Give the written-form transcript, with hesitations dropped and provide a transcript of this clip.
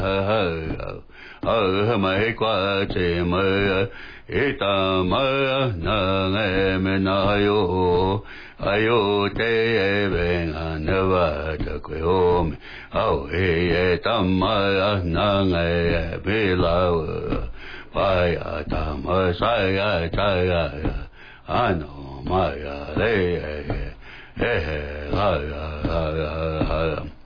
mai qua che mai ita mai na nghe me na ayo te ben anava ta ko me au e tamma na nghe be la pa ya ta ma sa ya ta ya ano ma ya le la